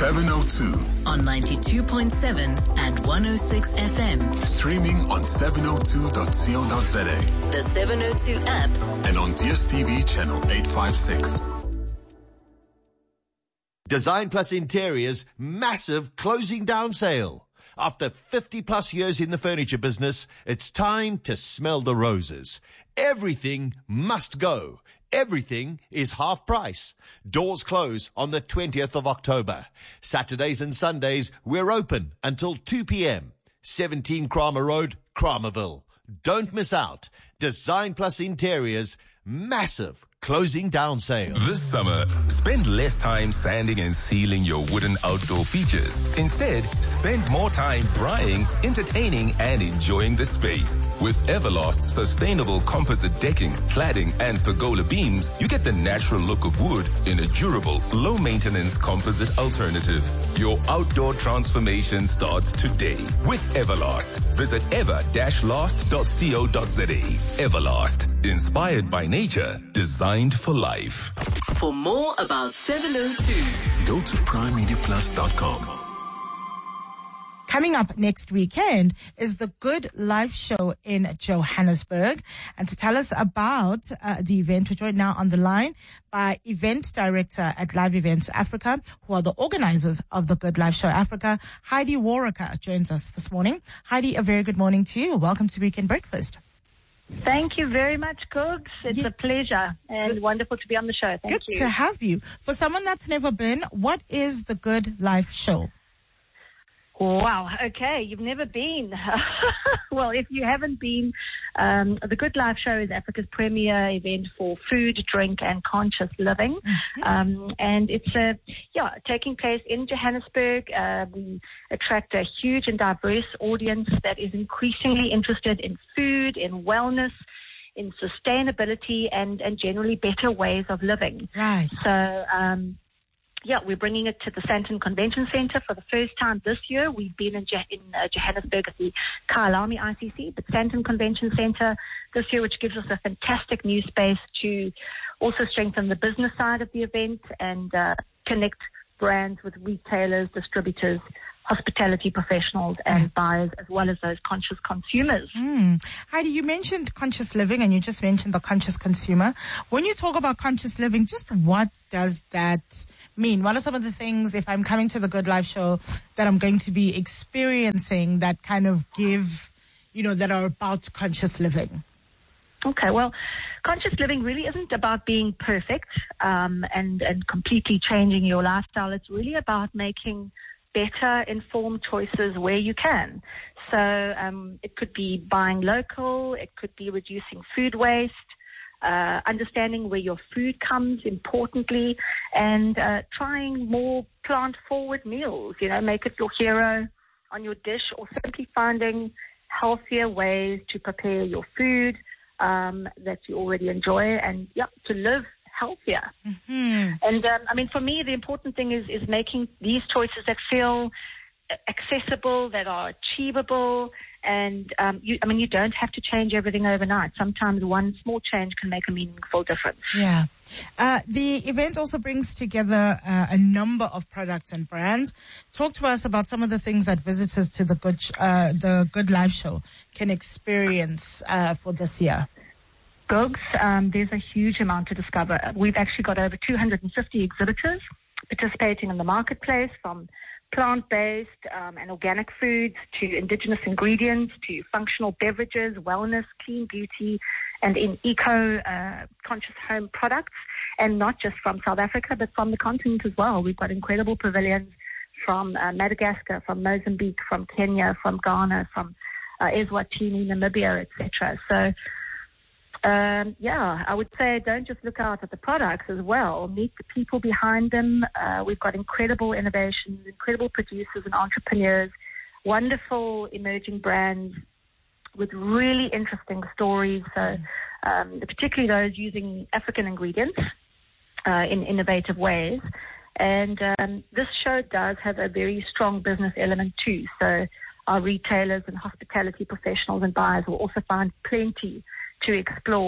702 on 92.7 and 106 FM. Streaming on 702.co.za. The 702 app. And on DSTV channel 856. Design Plus Interiors massive closing down sale. After 50 plus years in the furniture business, it's time to smell the roses. Everything must go. Everything is half price. Doors close on the 20th of October. Saturdays and Sundays, we're open until 2 p.m. 17 Kramer Road, Kramerville. Don't miss out. Design Plus Interiors, massive closing down sale. This summer, spend less time sanding and sealing your wooden outdoor features. Instead, spend more time drying, entertaining, and enjoying the space. With Everlast sustainable composite decking, cladding, and pergola beams, you get the natural look of wood in a durable, low-maintenance composite alternative. Your outdoor transformation starts today with Everlast. Visit ever-last.co.za. Everlast, inspired by nature, designed for life. For more about 702, go to primemediaplus.com. Coming up next weekend is the Good Life Show in Johannesburg. And to tell us about the event, we're joined now on the line by Event Director at Live Events Africa, who are the organizers of the Good Life Show Africa. Heidi Warwicker joins us this morning. Heidi, a very good morning to you. Welcome to Weekend Breakfast. Thank you very much, Cooks. It's a pleasure and wonderful to be on the show. Thank you. Good to have you. For someone that's never been, what is the Good Life Show? Wow. Okay. You've never been. Well, if you haven't been, the Good Life Show is Africa's premier event for food, drink, and conscious living. Mm-hmm. And it's taking place in Johannesburg. We attract a huge and diverse audience that is increasingly interested in food, in wellness, in sustainability, and generally better ways of living. Right. So, we're bringing it to the Sandton Convention Centre for the first time this year. We've been in Johannesburg at the Kyalami ICC, but Sandton Convention Centre this year, which gives us a fantastic new space to also strengthen the business side of the event and connect brands with retailers, distributors, hospitality professionals and buyers, as well as those conscious consumers. Heidi, you mentioned conscious living and you just mentioned the conscious consumer. When you talk about conscious living, just what does that mean? What are some of the things, if I'm coming to the Good Life Show, that I'm going to be experiencing that kind of give, that are about conscious living? Okay, well, conscious living really isn't about being perfect and completely changing your lifestyle. It's really about making better informed choices where you can. So it could be buying local, it could be reducing food waste, understanding where your food comes importantly, and trying more plant-forward meals, make it your hero on your dish, or simply finding healthier ways to prepare your food that you already enjoy and to live healthier. Mm-hmm. And for me, the important thing is making these choices that feel accessible, that are achievable, and you don't have to change everything overnight. Sometimes one small change can make a meaningful difference. Yeah. The event also brings together a number of products and brands. Talk to us about some of the things that visitors to the Good Life Show can experience for this year. Gogs, there's a huge amount to discover. We've actually got over 250 exhibitors participating in the marketplace, from plant-based and organic foods to indigenous ingredients to functional beverages, wellness, clean beauty, and in eco-conscious home products, and not just from South Africa, but from the continent as well. We've got incredible pavilions from Madagascar, from Mozambique, from Kenya, from Ghana, from Eswatini, Namibia, etc. So, I would say don't just look out at the products as well. Meet the people behind them. We've got incredible innovations, incredible producers and entrepreneurs, wonderful emerging brands with really interesting stories. So, particularly those using African ingredients in innovative ways. And this show does have a very strong business element too. So our retailers and hospitality professionals and buyers will also find plenty to explore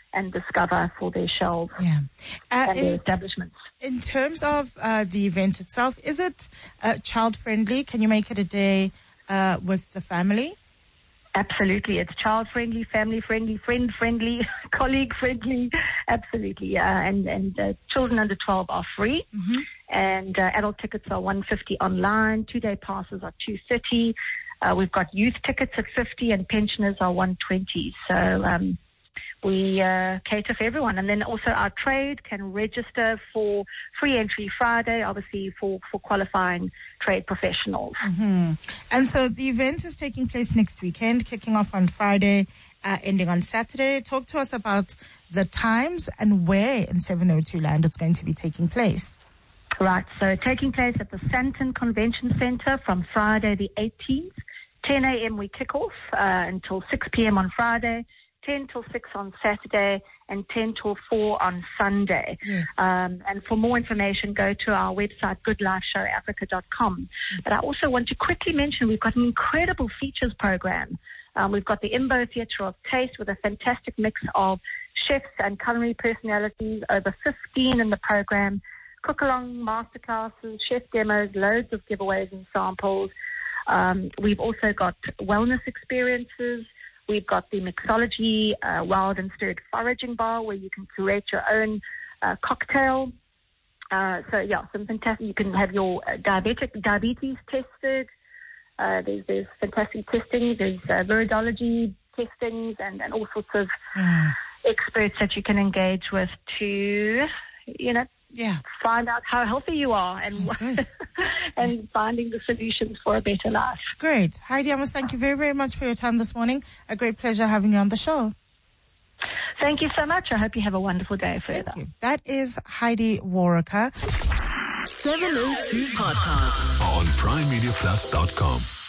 and discover for their shelves Yeah. and their establishments. In terms of the event itself, is it child-friendly? Can you make it a day with the family? Absolutely. It's child-friendly, family-friendly, friend-friendly, colleague-friendly. Absolutely. And children under 12 are free. Mm-hmm. And adult tickets are $150 online. 2-day passes are $230. We've got youth tickets at $50 and pensioners are $120. So we cater for everyone. And then also our trade can register for free entry Friday, obviously for qualifying trade professionals. Mm-hmm. And so the event is taking place next weekend, kicking off on Friday, ending on Saturday. Talk to us about the times and where in 702 Land it's going to be taking place. Right, so taking place at the Sandton Convention Centre from Friday the 18th. 10 a.m. we kick off until 6 p.m. on Friday, 10 till 6 on Saturday, and 10 till 4 on Sunday. Yes. And for more information, go to our website, goodlifeshowafrica.com. But I also want to quickly mention we've got an incredible features program. We've got the Imbo Theatre of Taste with a fantastic mix of chefs and culinary personalities, over 15 in the program, cook-along masterclasses, chef demos, loads of giveaways and samples. We've also got wellness experiences. We've got the mixology wild and stirred foraging bar where you can create your own cocktail. Some fantastic. You can have your diabetes tested. There's fantastic testing. There's viridology testings and all sorts of experts that you can engage with to, find out how healthy you are and and finding the solutions for a better life. Great. Heidi Amos, thank you very, very much for your time this morning. A great pleasure having you on the show. Thank you so much. I hope you have a wonderful day further. Thank you. That is Heidi Warwicker. 702 Podcast On PrimeMediaPlus.com.